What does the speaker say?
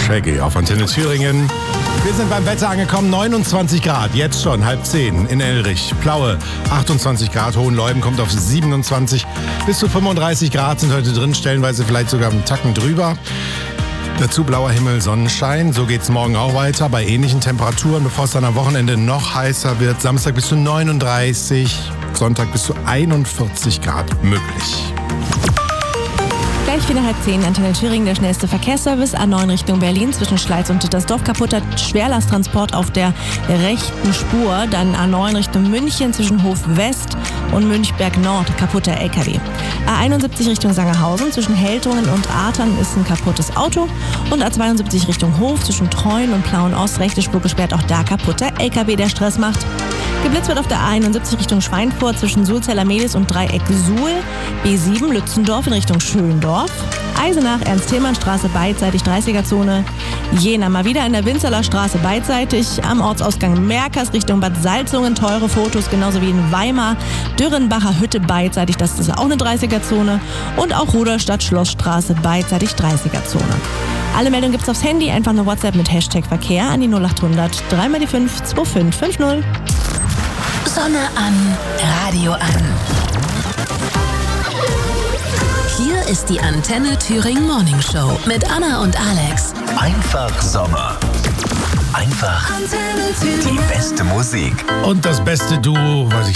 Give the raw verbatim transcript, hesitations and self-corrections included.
Shaggy auf Antenne Thüringen. Wir sind beim Wetter angekommen, neunundzwanzig Grad, jetzt schon, halb zehn in Elrich. Plaue, achtundzwanzig Grad, Hohenleuben kommt auf siebenundzwanzig. Bis zu fünfunddreißig Grad sind heute drin, stellenweise vielleicht sogar einen Tacken drüber. Dazu blauer Himmel, Sonnenschein. So geht's morgen auch weiter bei ähnlichen Temperaturen, bevor es dann am Wochenende noch heißer wird. Samstag bis zu neununddreißig, Sonntag bis zu einundvierzig Grad möglich. Gleich wieder halb zehn, Antenne Thüringen, der schnellste Verkehrsservice. A neun Richtung Berlin zwischen Schleiz und Dittersdorf. Kaputter Schwerlasttransport auf der rechten Spur. Dann A neun Richtung München zwischen Hof West und Münchberg Nord. Kaputter L K W. A einundsiebzig Richtung Sangerhausen zwischen Heltungen und Artern ist ein kaputtes Auto. Und A zweiundsiebzig Richtung Hof zwischen Treuen und Plauen Ost. Rechte Spur gesperrt, auch da kaputter L K W, der Stress macht. Geblitzt wird auf der A einundsiebzig Richtung Schweinfurt zwischen Sulzeller Medis und Dreieck Suhl. B sieben Lützendorf in Richtung Schöndorf. Eisenach, Ernst-Tillmann-Straße beidseitig dreißiger-Zone. Jena mal wieder in der Winzeler Straße beidseitig. Am Ortsausgang Merkers Richtung Bad Salzungen teure Fotos, genauso wie in Weimar. Dürrenbacher Hütte beidseitig, das ist auch eine dreißiger-Zone. Und auch Rudolstadt Schlossstraße beidseitig dreißiger-Zone. Alle Meldungen gibt's aufs Handy, einfach eine WhatsApp mit Hashtag Verkehr an die null achthundert drei mal die fünf zwei fünf fünf null. Sonne an, Radio an. Hier ist die Antenne Thüringen Morning Show mit Anna und Alex. Einfach Sommer. Einfach die beste Musik. Und das beste Duo, was ich